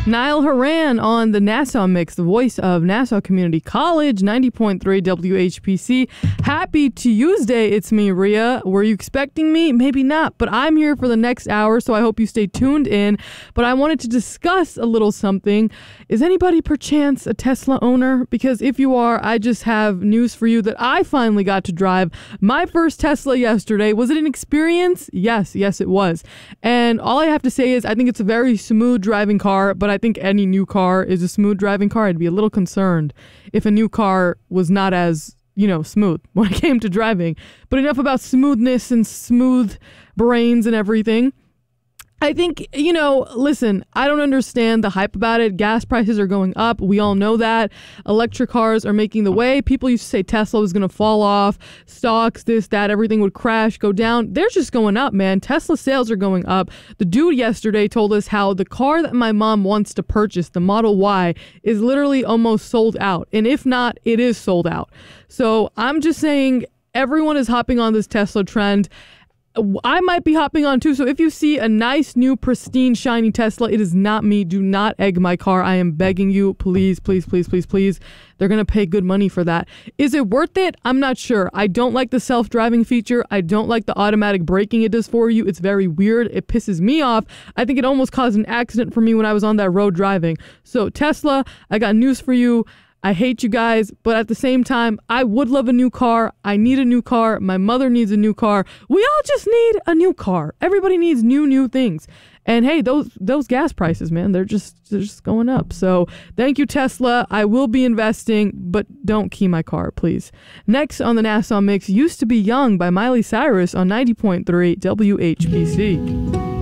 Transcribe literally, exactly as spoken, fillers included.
Niall Horan on the Nassau Mix, the voice of Nassau Community College, ninety point three W H P C. Happy Tuesday, it's me, Rhea. Were you expecting me? Maybe not, but I'm here for the next hour, so I hope you stay tuned in. But I wanted to discuss a little something. Is anybody perchance a Tesla owner? Because if you are, I just have news for you that I finally got to drive my first Tesla yesterday. Was it an experience? Yes, yes, it was. And all I have to say is I think it's a very smooth driving car, but I think any new car is a smooth driving car. I'd be a little concerned if a new car was not as, you know, smooth when it came to driving. But enough about smoothness and smooth brains and everything. I think, you know, listen, I don't understand the hype about it. Gas prices are going up. We all know that. Electric cars are making the way. People used to say Tesla was going to fall off. Stocks, this, that, everything would crash, go down. They're just going up, man. Tesla sales are going up. The dude yesterday told us how the car that my mom wants to purchase, the Model Y, is literally almost sold out. And if not, it is sold out. So I'm just saying everyone is hopping on this Tesla trend. I might be hopping on too. So if you see a nice, new, pristine, shiny Tesla, it is not me. Do not egg my car. I am begging you. Please, please, please, please, please. They're going to pay good money for that. Is it worth it? I'm not sure. I don't like the self-driving feature. I don't like the automatic braking it does for you. It's very weird. It pisses me off. I think it almost caused an accident for me when I was on that road driving. So Tesla, I got news for you. I hate you guys, but at the same time, I would love a new car. I need a new car. My mother needs a new car. We all just need a new car. Everybody needs new, new things. And hey, those those gas prices, man, they're just they're just going up. So thank you, Tesla. I will be investing, but don't key my car, please. Next on the Nassau Mix, Used to Be Young by Miley Cyrus on ninety point three W H P C.